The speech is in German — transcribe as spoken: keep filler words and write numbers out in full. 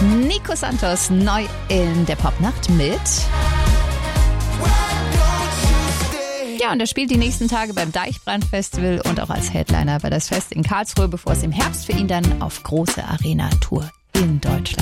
Nico Santos neu in der Popnacht mit. Ja, und er spielt die nächsten Tage beim Deichbrand Festival und auch als Headliner bei das Fest in Karlsruhe, bevor es im Herbst für ihn dann auf große Arena-Tour in Deutschland